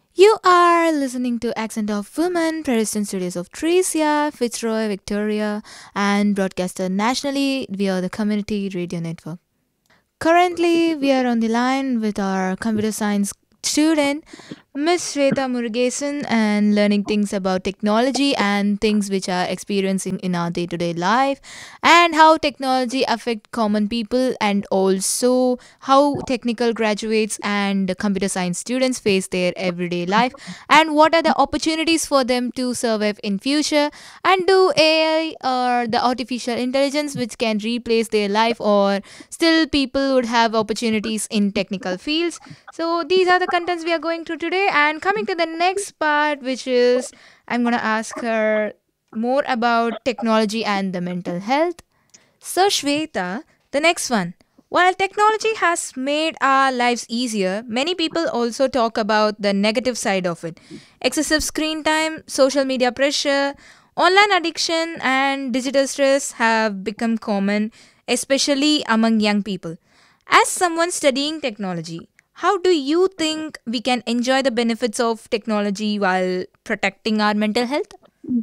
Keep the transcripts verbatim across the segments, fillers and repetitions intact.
You are listening to Accent of Women, produced in studios of Tricia, Fitzroy, Victoria, and broadcasted nationally via the Community Radio Network. Currently, we are on the line with our computer science student, Miss Shweta Murugesan, and learning things about technology and things which are experiencing in our day-to-day life, and how technology affect common people, and also how technical graduates and computer science students face their everyday life, and what are the opportunities for them to survive in future, and do A I or the artificial intelligence which can replace their life, or still people would have opportunities in technical fields. So these are the contents we are going through today. And coming to the next part, which is I'm going to ask her more about technology and the mental health. So, Shweta, the next one. While technology has made our lives easier, many people also talk about the negative side of it. Excessive screen time, social media pressure, online addiction, and digital stress have become common, especially among young people. As someone studying technology, how do you think we can enjoy the benefits of technology while protecting our mental health?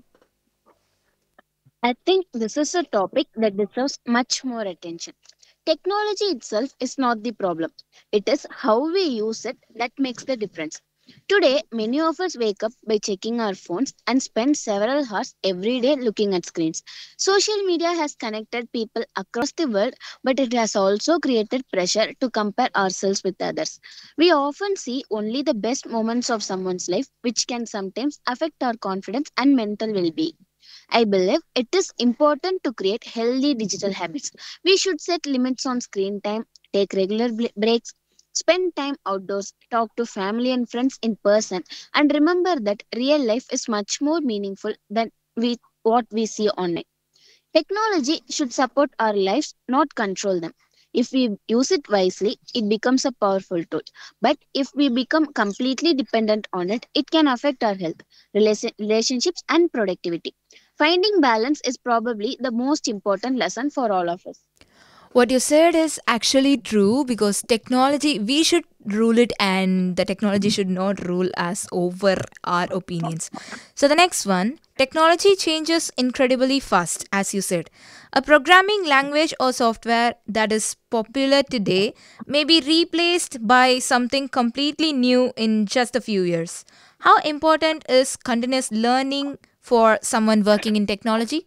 I think this is a topic that deserves much more attention. Technology itself is not the problem. It is how we use it that makes the difference. Today, many of us wake up by checking our phones and spend several hours every day looking at screens. Social media has connected people across the world, but it has also created pressure to compare ourselves with others. We often see only the best moments of someone's life, which can sometimes affect our confidence and mental well being. I believe it is important to create healthy digital habits. We should set limits on screen time, take regular bl- breaks, spend time outdoors, talk to family and friends in person, and remember that real life is much more meaningful than we, what we see online. Technology should support our lives, not control them. If we use it wisely, it becomes a powerful tool. But if we become completely dependent on it, it can affect our health, relation- relationships, and productivity. Finding balance is probably the most important lesson for all of us. What you said is actually true because technology, we should rule it and the technology should not rule us over our opinions. So, the next one, technology changes incredibly fast, as you said. A programming language or software that is popular today may be replaced by something completely new in just a few years. How important is continuous learning for someone working in technology?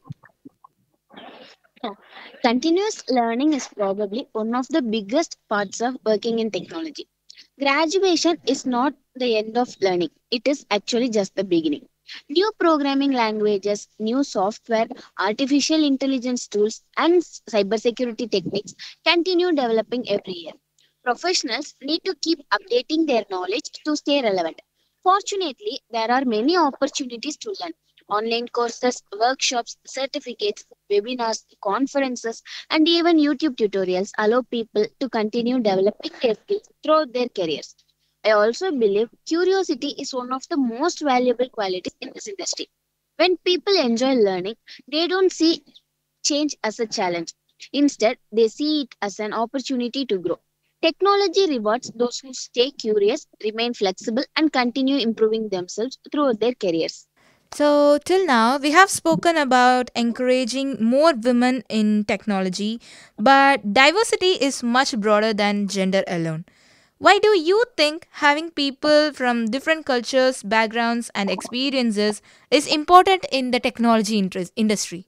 Yeah. Continuous learning is probably one of the biggest parts of working in technology. Graduation is not the end of learning, it is actually just the beginning. New programming languages, new software, artificial intelligence tools, and cybersecurity techniques continue developing every year. Professionals need to keep updating their knowledge to stay relevant. Fortunately, there are many opportunities to learn. Online courses, workshops, certificates, webinars, conferences, and even YouTube tutorials allow people to continue developing their skills throughout their careers. I also believe curiosity is one of the most valuable qualities in this industry. When people enjoy learning, they don't see change as a challenge. Instead, they see it as an opportunity to grow. Technology rewards those who stay curious, remain flexible, and continue improving themselves throughout their careers. So, till now, we have spoken about encouraging more women in technology, but diversity is much broader than gender alone. Why do you think having people from different cultures, backgrounds, and experiences is important in the technology interest- industry?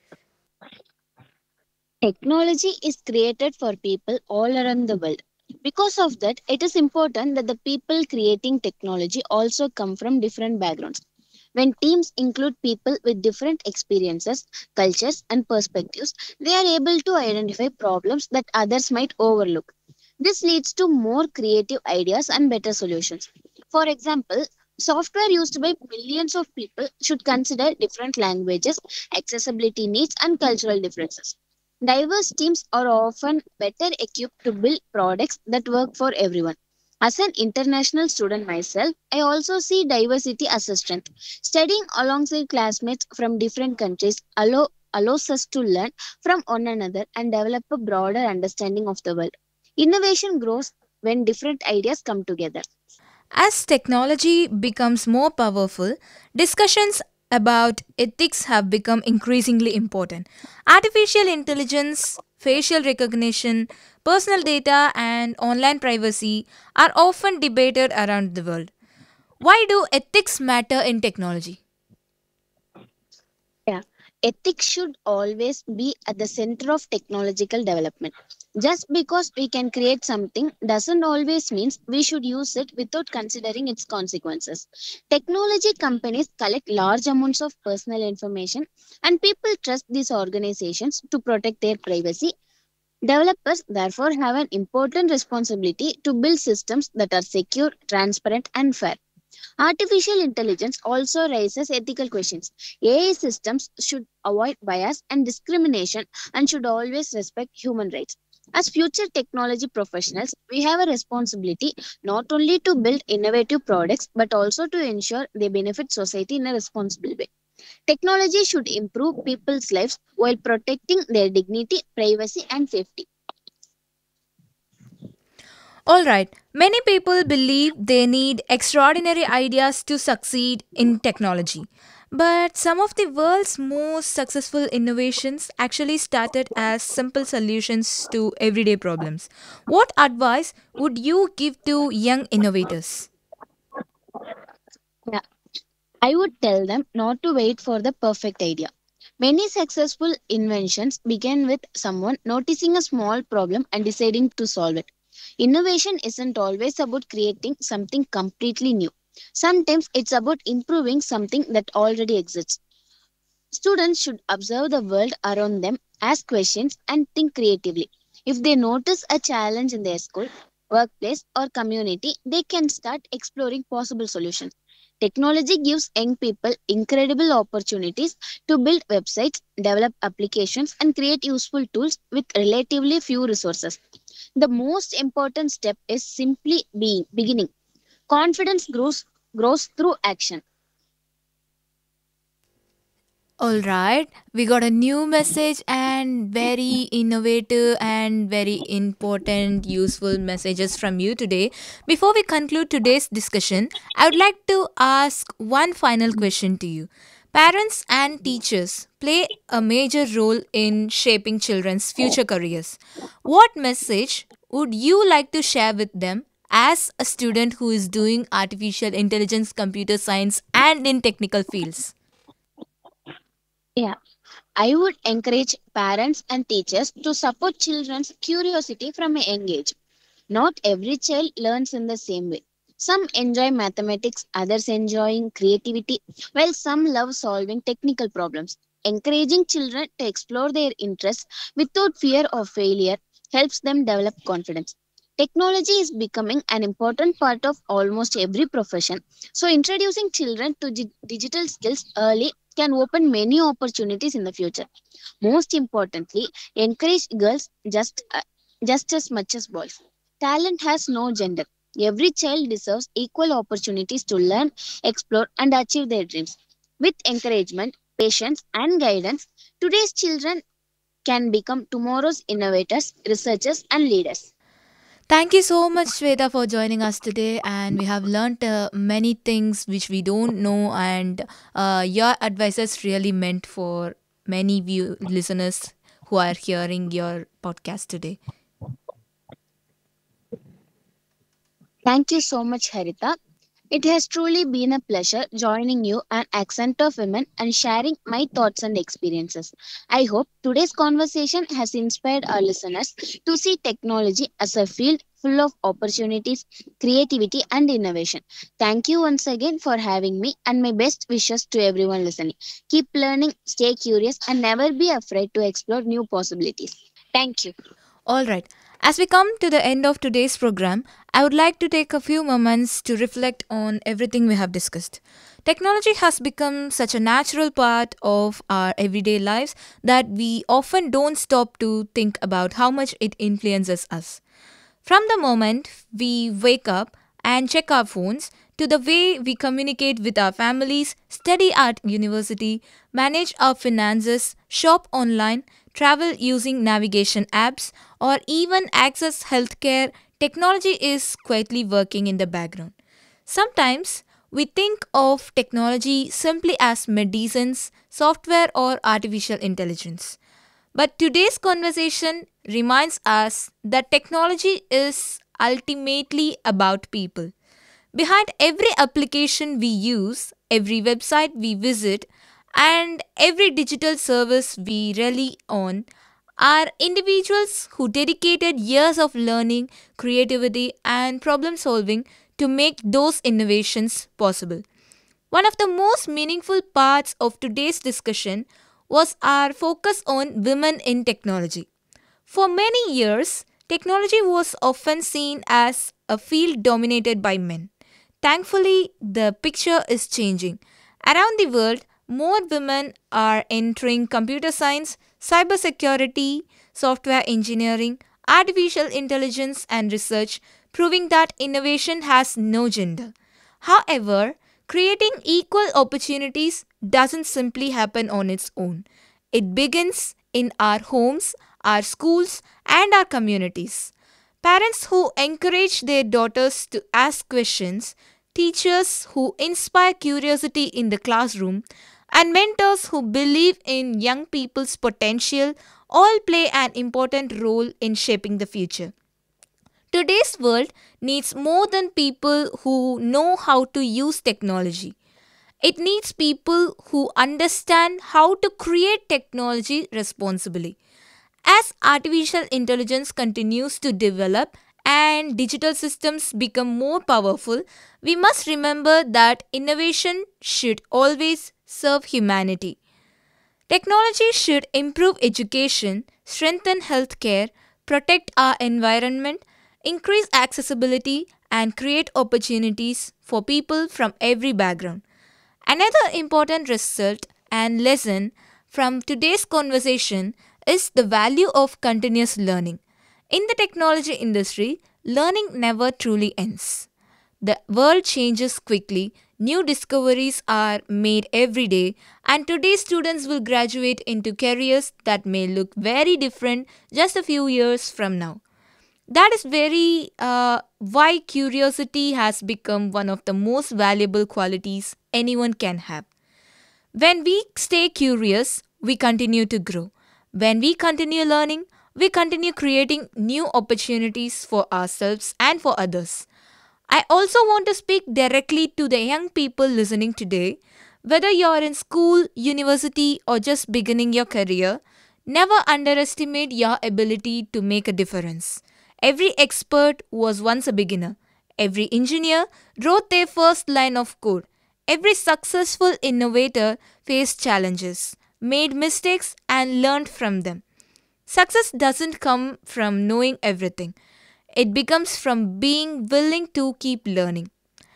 Technology is created for people all around the world. Because of that, it is important that the people creating technology also come from different backgrounds. When teams include people with different experiences, cultures, and perspectives, they are able to identify problems that others might overlook. This leads to more creative ideas and better solutions. For example, software used by millions of people should consider different languages, accessibility needs, and cultural differences. Diverse teams are often better equipped to build products that work for everyone. As an international student myself, I also see diversity as a strength. Studying alongside classmates from different countries allow, allows us to learn from one another and develop a broader understanding of the world. Innovation grows when different ideas come together. As technology becomes more powerful, discussions about ethics have become increasingly important. Artificial intelligence, facial recognition, personal data, and online privacy are often debated around the world. Why do ethics matter in technology? Yeah. Ethics should always be at the center of technological development. Just because we can create something doesn't always mean we should use it without considering its consequences. Technology companies collect large amounts of personal information and people trust these organizations to protect their privacy. Developers therefore have an important responsibility to build systems that are secure, transparent, and fair. Artificial intelligence also raises ethical questions. A I systems should avoid bias and discrimination and should always respect human rights. As future technology professionals, we have a responsibility not only to build innovative products but also to ensure they benefit society in a responsible way. Technology should improve people's lives while protecting their dignity, privacy, and safety. Alright, many people believe they need extraordinary ideas to succeed in technology. But some of the world's most successful innovations actually started as simple solutions to everyday problems. What advice would you give to young innovators? Yeah. I would tell them not to wait for the perfect idea. Many successful inventions begin with someone noticing a small problem and deciding to solve it. Innovation isn't always about creating something completely new. Sometimes it's about improving something that already exists. Students should observe the world around them, ask questions, and think creatively. If they notice a challenge in their school, workplace, or community, they can start exploring possible solutions. Technology gives young people incredible opportunities to build websites, develop applications, and create useful tools with relatively few resources. The most important step is simply being beginning. Confidence grows grows through action. All right, we got a new message and very innovative and very important, useful messages from you today. Before we conclude today's discussion, I would like to ask one final question to you. Parents and teachers play a major role in shaping children's future careers. What message would you like to share with them as a student who is doing artificial intelligence, computer science, and in technical fields? Yeah. I would encourage parents and teachers to support children's curiosity from a young age. Not every child learns in the same way. Some enjoy mathematics, others enjoying creativity, while some love solving technical problems. Encouraging children to explore their interests without fear of failure helps them develop confidence. Technology is becoming an important part of almost every profession, so introducing children to gi- digital skills early can open many opportunities in the future. Most importantly, encourage girls just, uh, just as much as boys. Talent has no gender. Every child deserves equal opportunities to learn, explore, and achieve their dreams. With encouragement, patience, and guidance, today's children can become tomorrow's innovators, researchers, and leaders. Thank you so much, Shweta, for joining us today. And we have learned uh, many things which we don't know, and uh, your advices really meant for many view listeners who are hearing your podcast today. Thank you so much, Harita. It has truly been a pleasure joining you on Accent of Women and sharing my thoughts and experiences. I hope today's conversation has inspired our listeners to see technology as a field full of opportunities, creativity, and innovation. Thank you once again for having me, and my best wishes to everyone listening. Keep learning, stay curious, and never be afraid to explore new possibilities. Thank you. All right. As we come to the end of today's program, I would like to take a few moments to reflect on everything we have discussed. Technology has become such a natural part of our everyday lives that we often don't stop to think about how much it influences us. From the moment we wake up and check our phones to the way we communicate with our families, study at university, manage our finances, shop online, travel using navigation apps, or even access healthcare, technology is quietly working in the background. Sometimes we think of technology simply as medicines, software, or artificial intelligence. But today's conversation reminds us that technology is ultimately about people. Behind every application we use, every website we visit, and every digital service we rely on are individuals who dedicated years of learning, creativity, and problem solving to make those innovations possible. One of the most meaningful parts of today's discussion was our focus on women in technology. For many years, technology was often seen as a field dominated by men. Thankfully, the picture is changing. Around the world, more women are entering computer science, cybersecurity, software engineering, artificial intelligence, and research, proving that innovation has no gender. However, creating equal opportunities doesn't simply happen on its own. It begins in our homes, our schools, and our communities. Parents who encourage their daughters to ask questions, teachers who inspire curiosity in the classroom, and mentors who believe in young people's potential all play an important role in shaping the future. Today's world needs more than people who know how to use technology. It needs people who understand how to create technology responsibly. As artificial intelligence continues to develop and digital systems become more powerful, we must remember that innovation should always serve humanity. Technology should improve education, strengthen healthcare, protect our environment, increase accessibility, and create opportunities for people from every background. Another important result and lesson from today's conversation is the value of continuous learning. In the technology industry, learning never truly ends. The world changes quickly, new discoveries are made every day, and today's students will graduate into careers that may look very different just a few years from now. That is very uh, why curiosity has become one of the most valuable qualities anyone can have. When we stay curious, we continue to grow. When we continue learning, we continue creating new opportunities for ourselves and for others. I also want to speak directly to the young people listening today. Whether you're in school, university, or just beginning your career, never underestimate your ability to make a difference. Every expert was once a beginner. Every engineer wrote their first line of code. Every successful innovator faced challenges, made mistakes, and learned from them. Success doesn't come from knowing everything, it becomes from being willing to keep learning.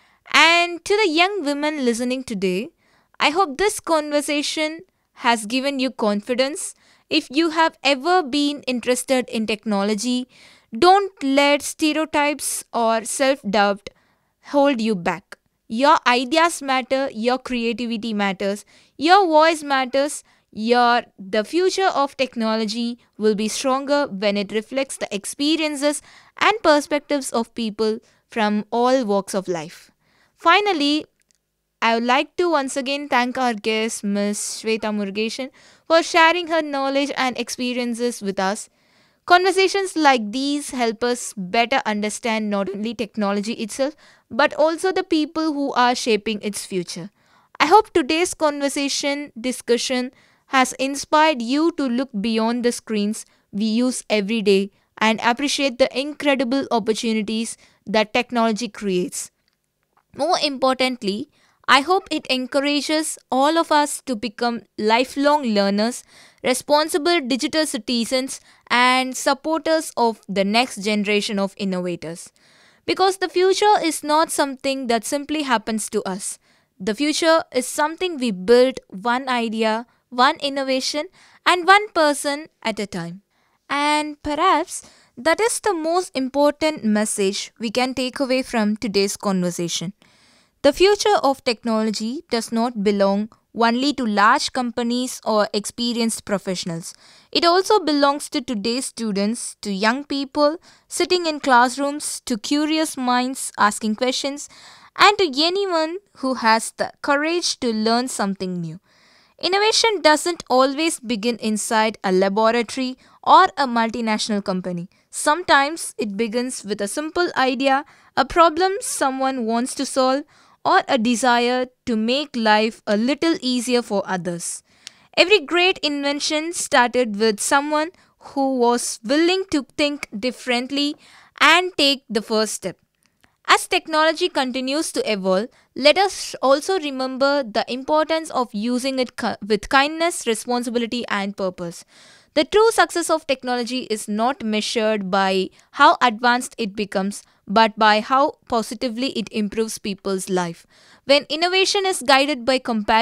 And to the young women listening today, I hope this conversation has given you confidence. If you have ever been interested in technology, don't let stereotypes or self doubt hold you back. Your ideas matter, your creativity matters, your voice matters. Your the future of technology will be stronger when it reflects the experiences and perspectives of people from all walks of life. Finally, I would like to once again thank our guest, Miss Shweta Murugeshan, for sharing her knowledge and experiences with us. Conversations like these help us better understand not only technology itself, but also the people who are shaping its future. I hope today's conversation discussion has inspired you to look beyond the screens we use every day and appreciate the incredible opportunities that technology creates. More importantly, I hope it encourages all of us to become lifelong learners, responsible digital citizens, and supporters of the next generation of innovators. Because the future is not something that simply happens to us. The future is something we build one idea, one innovation, and one person at a time. And perhaps that is the most important message we can take away from today's conversation. The future of technology does not belong only to large companies or experienced professionals. It also belongs to today's students, to young people sitting in classrooms, to curious minds asking questions, and to anyone who has the courage to learn something new. Innovation doesn't always begin inside a laboratory or a multinational company. Sometimes it begins with a simple idea, a problem someone wants to solve, or a desire to make life a little easier for others. Every great invention started with someone who was willing to think differently and take the first step. As technology continues to evolve, let us also remember the importance of using it ki- with kindness, responsibility, and purpose. The true success of technology is not measured by how advanced it becomes, but by how positively it improves people's life. When innovation is guided by compassion,